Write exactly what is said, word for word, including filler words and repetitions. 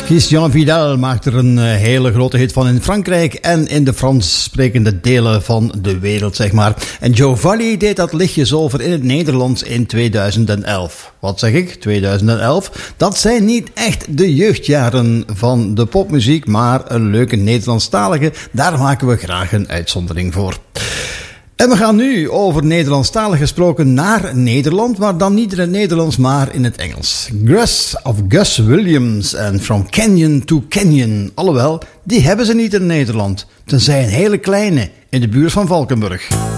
Christian Vidal maakt er een hele grote hit van in Frankrijk en in de Frans sprekende delen van de wereld, zeg maar. En Joe Valli deed dat lichtjes over in het Nederlands in tweeduizend elf. Wat zeg ik? tweeduizend elf. Dat zijn niet echt de jeugdjaren van de popmuziek, maar een leuke Nederlandstalige. Daar maken we graag een uitzondering voor. En we gaan nu over Nederlandstalig gesproken naar Nederland, maar dan niet in het Nederlands, maar in het Engels. Gus of Gus Williams en From Canyon to Canyon. Alhoewel, die hebben ze niet in Nederland, tenzij een hele kleine in de buurt van Valkenburg.